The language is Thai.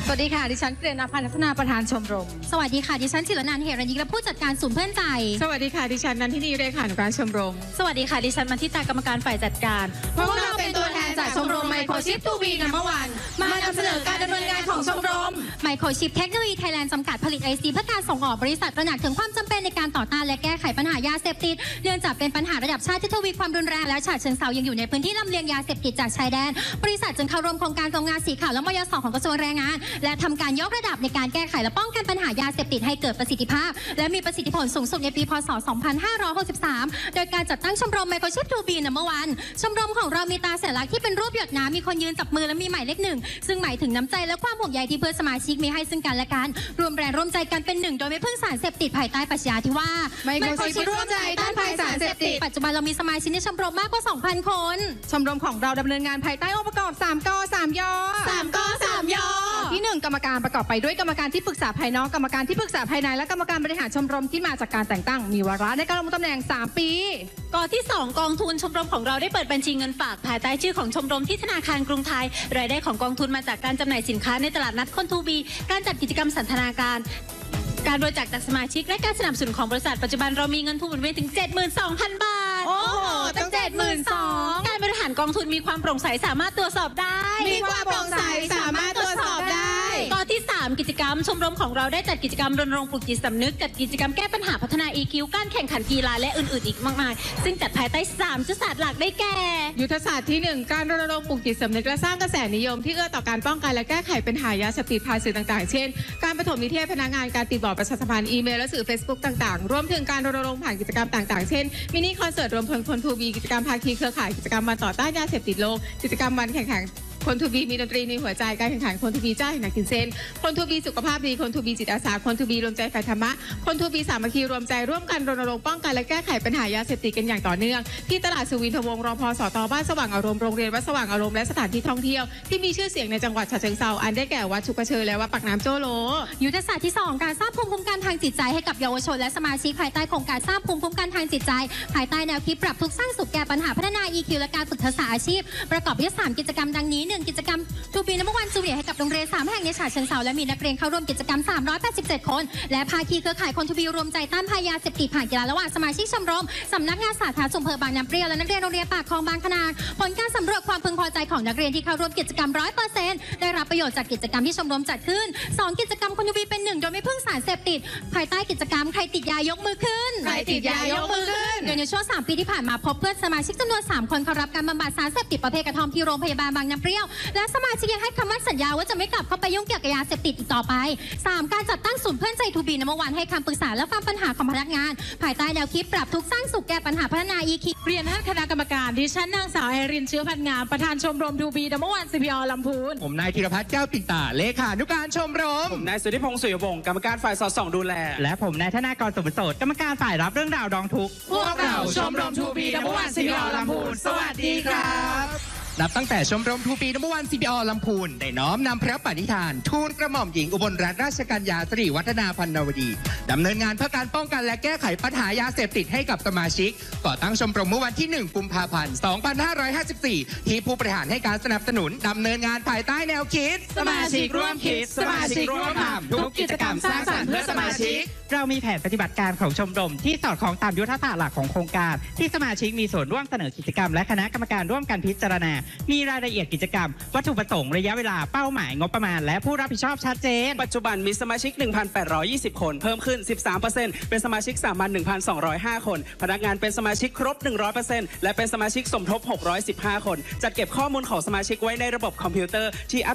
สวัสดีค่ะดิฉันเกรียนอภันธ์พัฒนาประธานชมรมสวัสดีค่ะดิฉันจิรนันท์เหรัญยิกและผู้จัดการศูนย์เพื่อนใจสวัสดีค่ะดิฉันนันทินีเลขานุการชมรมสวัสดีค่ะดิฉันมัณฑิตากรรมการฝ่ายจัดการพวกเราเป็นตัวแทนจากชมรมไมโครชิปทูบีนัมเบอร์วันมานำเสนอการดำเนินงานของชมรมไมโครชิปเทคโนโลยีไทยแลนด์จำกัดผลิต IC เพื่อการส่งออกบริษัทตระหนักถึงความจำเป็นในการต่อต้านและแก้ไขปัญหายาเสพติดเนื่องจากเป็นปัญหาระดับชาติที่ทวีความรุนแรงและฉะเชิงเทรายังอยู่ในพื้นที่ลำเลียงยาเสพติดจากชายแดนบริษัทจึงเข้าร่วมโครงการกองงานสีขาวและมยศ.ของกระทรวงแรงงานและทำการยกระดับในการแก้ไขและป้องกันปัญหายาเสพติดให้เกิดประสิทธิภาพและมีประสิทธิผลสูงสุดในปีพ.ศ. 2563โดยการจัดตั้งชมรมไมโครชิปทูบีนัมเบอร์วันชมรมของเรามีตาสัญลักษณ์ที่เป็นรูปหยดน้ำมีคนยืนจับมือและมีหมายเลขหนึ่งซึ่งหมายถึงน้ำใจและความห่วงใยที่เพื่อนสมาชิกมีให้ซึ่งกันและกันรวมแรงร่วมใจกันเป็นหนึ่งโดยไม่พึ่งสารเสพติดภายใต้ปรัชญาที่ว่าไมโครชิปร่วมใจต้านภัยสารเสพติดปัจจุบันเรามีสมาชิกในชมรมมากกว่า 2,000 คนชมรมของเราดำเนินงานภายใต้องค์ประกอบ3 ก 3 ย 3 ก 3 ยที่1กรรมการประกอบไปด้วยกรรมการที่ปรึกษาภายนอกกรรมการที่ปรึกษาภายในและกรรมการบริหารชมรมที่มาจากการแต่งตั้งมีวาระในการดำรงตำแหน่ง3 ปีกที่2กองทุนชมรมของเราได้เปิดบัญชีเงินฝากภายใต้ชื่อของชมรมที่ธนาคารกรุงไทยรายได้ของกองทุนมาจากการจำหน่ายสินค้าในตลาดนัดคนทูบีการจัดกิจกรรมสันทนาการบริจาคจากสมาชิกและการสนับสนุนของบริษัทปัจจุบันเรามีเงินทุนหมุนเวียนถึง 72,000 บาทโอ้โหตั้ง 72,000 การบริหารกองทุนมีความโปร่งใสสามารถตรวจสอบได้มีความโปร่งใสสามารถตรวจสอบได้กที่3กิจกรรมชมรมของเราได้จัดกิจกรรมรณรงค์ปลุกจิตสำนึกจัดกิจกรรมแก้ปัญหาพัฒนา EQ การแข่งขันกีฬาและอื่นๆอีกมากมายซึ่งจัดภายใต้3ยุทธศาสตร์หลักได้แก่ยุทธศาสตร์ที่1การรณรงค์ปลุกจิตสำนึกและสร้างกระแสนิยมที่เอื้อต่อการป้องกันและแก้ไขปัญหายาเสพติดผ่านสื่อต่างๆเช่นการปฐมนิเทศพนักงานการติดต่อประชาสัมพันธ์อีเมลและสื่อ Facebook ต่างๆรวมถึงการรณรงค์ผ่านกิจกรรมต่างๆเช่นมินิคอนเสิร์ตรวมพลคนทูบีกิจกรรมภาคีเครือข่ายกิจกรรมวันต่อต้านยาเสพติดโลกกิจกรรมวันแข่งขันคนทูบีมีดนตรีในหัวใจการแข่งขันคนทูบีเจ้าแห่งนักกินเส้นคนทูบีสุขภาพดีคนทูบีจิตอาสาคนทูบีรวมใจฝ่ายธรรมะคนทูบีสามัคคีรวมใจร่วมกันรณรงค์ป้องกันและแก้ไขปัญหายาเสพติดกันอย่างต่อเนื่องที่ตลาดสุวินทวงศ์รพสตบ้านสว่างอารมณ์โรงเรียนวัดสว่างอารมณ์และสถานที่ท่องเที่ยวที่มีชื่อเสียงในจังหวัดฉะเชิงเทราอันได้แก่วัดชุกเชยและวัดปากน้ำโจโลยุทธศาสตร์ที่2การสร้างภูมิคุ้มกันทางจิตใจให้กับเยาวชนและสมาชิกภายใต้โครงการสร้างภูมิคุ้มกันทางจิตใจภายใต้แนวคิดปรับทุกข์สร้างสุขแก้ปัญหาพัฒนา EQ และการฝึกทักษะอาชีพประกอบด้วย3กิจกรรมดังนี้1กิจกรรมทูบีนัมเบอร์วันจูเนียร์ให้กับโรงเรียน3แห่งในฉะเชิงเทราและมีนักเรียนเข้าร่วมกิจกรรม387คนและภาคีเครือข่ายคนทูบีรวมใจต้านภัยยาเสพติดผ่านกีฬาระหว่างสมาชิกชมรมสำนักงานสาธารณสุขอำเภอบางน้ำเปรี้ยวและนักเรียนโรงเรียนปากคลองบางขนางผลการสำรวจความพึงพอใจของนักเรียนที่เข้าร่วมกิจกรรม 100% ได้รับประโยชน์จากกิจกรรมที่ชมรมจัดขึ้น2กิจกรรมคนทูบีเป็น1โดยไม่พึ่งสารเสพติดภายใต้กิจกรรมใครติดยายกมือขึ้นใครติดยายกมือขึ้นโดยในช่วง3 ปีที่ผ่านมาพบเพื่อนสมาชิกจำนวน3คนเข้ารับการบำบัดสารเสพติดประเภทกระท่อมที่โรงพยาบาลบางน้ำเปรี้ยวและสมาชิกยังให้คำมั่นสัญญาว่าจะไม่กลับเข้าไปยุ่งเกี่ยวกับยาเสพติดอีกต่อไป3การจัดตั้งศูนย์เพื่อนใจทูบีนัมเบอร์วันให้คำปรึกษาและฟังปัญหาของพนักงานภายใต้แนวคิดปรับทุกข์สร้างสุขแก้ปัญหาพัฒนา EQ เรียนท่านคณะกรรมการดิฉันนางสาวไอรินเชื้อพันงามประธานชมรมทูบีนัมเบอร์วัน CPO ลำพูนผมนายธีรพัฒน์แก้วปิ่นตาเลขานุการชมรมผมนายสุทธิพงศ์สุยวงศ์กรรมการฝ่ายสอดส่องดูแลและผมนายธนากรสมโสดกรรมการฝ่ายรับเรื่องราวร้องทุกข์พวกเราชมรมทูบีนัมเบอร์วัน CPO ลำพูนสวัสดีครับนับตั้งแต่ชมรมทูบีนัมเบอร์วัน CPO ลำพูนได้น้อมนำพระปณิธานทูลกระหม่อมหญิงอุบลรัตนราชกัญญาสิริวัฒนาพันนวดีดำเนินงานเพื่อการป้องกันและแก้ไขปัญหายาเสพติดให้กับสมาชิกก่อตั้งชมรมเมื่อวันที่1 กุมภาพันธ์ 2554ที่ผู้บริหารให้การสนับสนุนดำเนินงานภายใต้แนวคิดสมาชิกร่วมคิดสมาชิกร่วมทำทุกกิจกรรมสร้างสรรค์เพื่อสมาชิกเรามีแผนปฏิบัติการของชมรมที่สอดคล้องตามยุทธศาสตร์หลักของโครงการที่สมาชิกมีส่วนร่วมเสนอกิจกรรมและคณะกรรมการร่วมกันพิจารณามีรายละเอียดกิจกรรมวัตถุประสงค์ระยะเวลาเป้าหมายงบประมาณและผู้รับผิดชอบชัดเจนปัจจุบันมีสมาชิก 1,820 คนเพิ่มขึ้น 13% เป็นสมาชิกสามัญ 1,205 คนพนักงานเป็นสมาชิกครบ 100% และเป็นสมาชิกสมทบ 615 คนจัดเก็บข้อมูลของสมาชิกไว้ในระบบคอมพิวเตอร์ที่